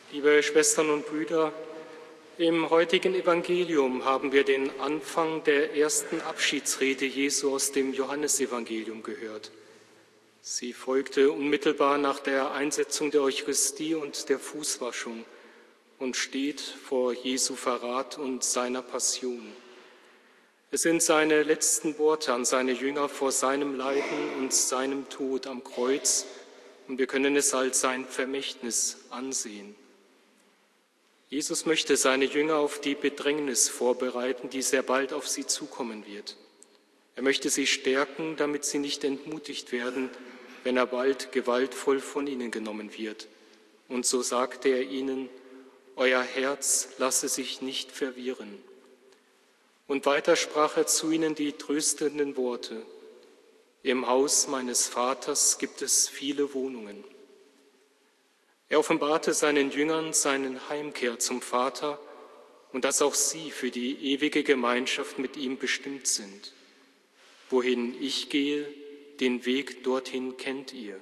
Liebe Schwestern und Brüder, im heutigen Evangelium haben wir den Anfang der ersten Abschiedsrede Jesu aus dem Johannesevangelium gehört. Sie folgte unmittelbar nach der Einsetzung der Eucharistie und der Fußwaschung und steht vor Jesu Verrat und seiner Passion. Es sind seine letzten Worte an seine Jünger vor seinem Leiden und seinem Tod am Kreuz, und wir können es als sein Vermächtnis ansehen. Jesus möchte seine Jünger auf die Bedrängnis vorbereiten, die sehr bald auf sie zukommen wird. Er möchte sie stärken, damit sie nicht entmutigt werden, wenn er bald gewaltvoll von ihnen genommen wird. Und so sagte er ihnen: Euer Herz lasse sich nicht verwirren. Und weiter sprach er zu ihnen die tröstenden Worte: Im Haus meines Vaters gibt es viele Wohnungen. Er offenbarte seinen Jüngern seine Heimkehr zum Vater und dass auch sie für die ewige Gemeinschaft mit ihm bestimmt sind. Wohin ich gehe, den Weg dorthin kennt ihr.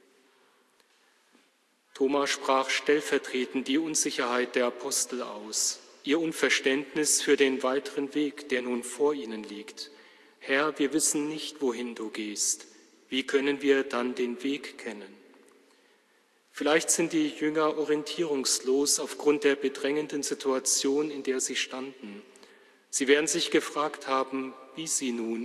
Thomas sprach stellvertretend die Unsicherheit der Apostel aus, ihr Unverständnis für den weiteren Weg, der nun vor ihnen liegt. Herr, wir wissen nicht, wohin du gehst. Wie können wir dann den Weg kennen? Vielleicht sind die Jünger orientierungslos aufgrund der bedrängenden Situation, in der sie standen. Sie werden sich gefragt haben, wie sie nun